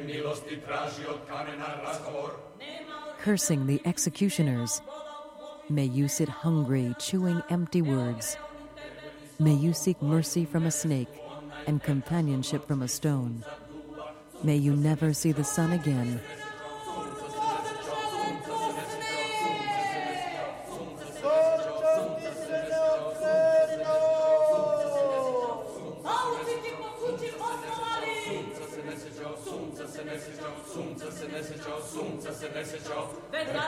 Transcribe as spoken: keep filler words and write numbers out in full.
Cursing the executioners. May you sit hungry, chewing empty words. May you seek mercy from a snake and companionship from a stone. May you never see the sun again.